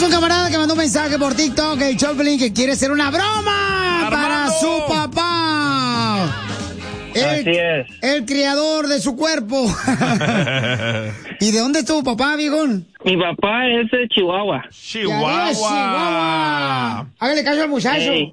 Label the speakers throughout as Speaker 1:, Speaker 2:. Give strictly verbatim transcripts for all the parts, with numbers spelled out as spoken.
Speaker 1: un camarada que mandó un mensaje por TikTok, el Choplin, que quiere hacer una broma
Speaker 2: ¡Armando!
Speaker 1: para su papá. El,
Speaker 3: Así es.
Speaker 1: El criador de su cuerpo. ¿Y de dónde es tu papá, viejón?
Speaker 3: Mi papá es de Chihuahua.
Speaker 2: Chihuahua.
Speaker 1: Chihuahua. Hágale caso al muchacho.
Speaker 3: Ey.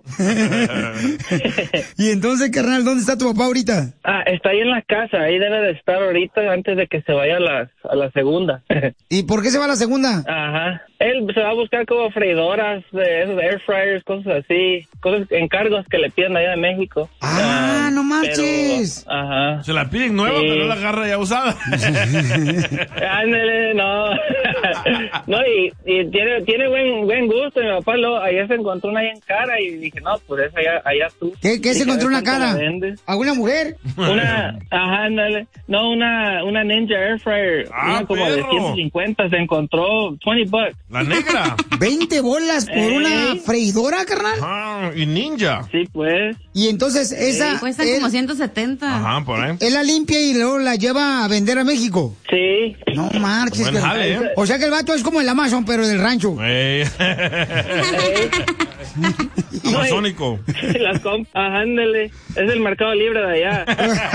Speaker 1: Y entonces, carnal, ¿dónde está tu papá ahorita?
Speaker 3: Ah, está ahí en la casa. Ahí debe de estar ahorita antes de que se vaya a la, a la segunda.
Speaker 1: ¿Y por qué se va a la segunda?
Speaker 3: Ajá. Él se va a buscar como freidoras, de esos air fryers, cosas así, cosas, encargos que le piden allá de México.
Speaker 1: Ah,
Speaker 3: Um,
Speaker 1: no marches.
Speaker 3: pero, ajá.
Speaker 2: Se la piden nueva,
Speaker 3: Sí.
Speaker 2: pero no la agarra ya usada.
Speaker 3: Ándale, no. No, y, y tiene, tiene buen, buen gusto. Mi papá lo, ayer se encontró una ahí en cara y dije, no, pues esa allá, allá tú.
Speaker 1: ¿Qué, qué se
Speaker 3: Dije,
Speaker 1: encontró
Speaker 3: a ver
Speaker 1: una cara?
Speaker 3: cuánto la vendes.
Speaker 1: ¿Alguna mujer?
Speaker 3: Una, ajá, ándale. No, una, una Ninja Air Fryer.
Speaker 2: Ah,
Speaker 3: una como de
Speaker 2: perro.
Speaker 3: ciento cincuenta se encontró, veinte bucks.
Speaker 2: La negra.
Speaker 1: ¿veinte bolas por
Speaker 3: Ey.
Speaker 1: una freidora, carnal?
Speaker 2: Ah, y ninja.
Speaker 3: Sí, pues.
Speaker 1: Y entonces esa...
Speaker 4: Cuestan
Speaker 1: él,
Speaker 4: como ciento setenta.
Speaker 2: Ajá, por ahí.
Speaker 1: él la limpia y luego la lleva a vender a México.
Speaker 3: Sí.
Speaker 1: No marches.
Speaker 2: Buen
Speaker 1: carnal.
Speaker 2: jale, ¿eh?
Speaker 1: O sea que el vato es como el Amazon, pero del rancho.
Speaker 2: Ey. Amazónico.
Speaker 3: Las comp ajá, ándale. Es el Mercado Libre de allá.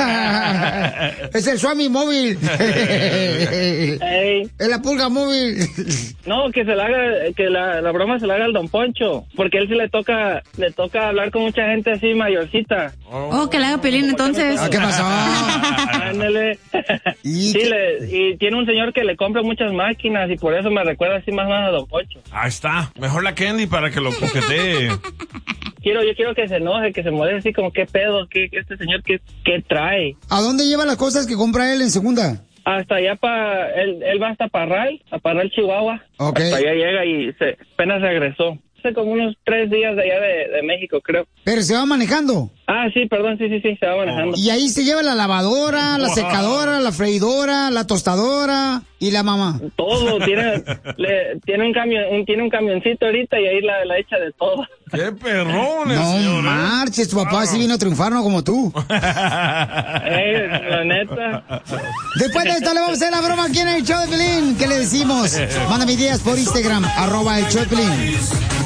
Speaker 1: Es el Swami móvil.
Speaker 3: Ey.
Speaker 1: Es la pulga móvil.
Speaker 3: No, que se la haga, que la, la broma se la haga al Don Poncho, porque a él sí le toca, le toca hablar con mucha gente así mayorcita.
Speaker 4: Oh, que le haga Piolín entonces.
Speaker 1: Ah, ¿qué pasó?
Speaker 3: Ándale.
Speaker 1: ¿Y
Speaker 3: Sí,
Speaker 1: qué?
Speaker 3: le, y tiene un señor que le compra muchas máquinas y por eso me recuerda así más o menos a Don Poncho.
Speaker 2: Ahí está. Mejor la Candy para que lo coquetee.
Speaker 3: Quiero, yo quiero que se enoje, que se moleste así como qué pedo, qué, este señor qué, qué trae.
Speaker 1: ¿A dónde lleva las cosas que compra él en segunda?
Speaker 3: Hasta allá para, él, él va hasta Parral, a Parral, Chihuahua.
Speaker 1: Ok.
Speaker 3: Hasta allá llega y se, apenas regresó. Hace como unos tres días de allá de, de México, creo.
Speaker 1: Pero se va manejando.
Speaker 3: Ah, sí, perdón, sí, sí, sí, se va manejando.
Speaker 1: Y ahí se lleva la lavadora, la
Speaker 2: Wow.
Speaker 1: secadora, la freidora, la tostadora y la mamá.
Speaker 3: Todo, tiene, le, tiene un camión, un, tiene un camioncito ahorita y ahí la, la echa de todo.
Speaker 2: ¡Qué perrones,
Speaker 1: No
Speaker 2: señor! ¿eh?
Speaker 1: marches, tu papá sí vino a triunfar, no como tú.
Speaker 3: Eh, la neta.
Speaker 1: Después de esto le vamos a hacer la broma aquí en el show de Pelín. ¿Qué le decimos? Mándame ideas por Instagram, arroba el show de Pelín.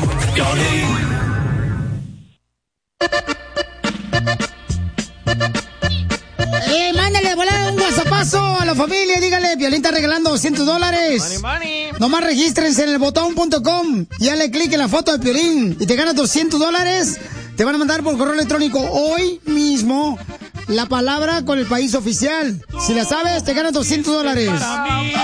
Speaker 1: Eh, mándale de volada un whatsappazo a la familia. Dígale, Piolín está regalando doscientos dólares.
Speaker 2: Money, money.
Speaker 1: Nomás regístrense en el botón punto com y dale clic en la foto de Piolín y te ganas doscientos dólares. Te van a mandar por correo electrónico hoy mismo la palabra con el país oficial. Si la sabes, te ganas doscientos dólares.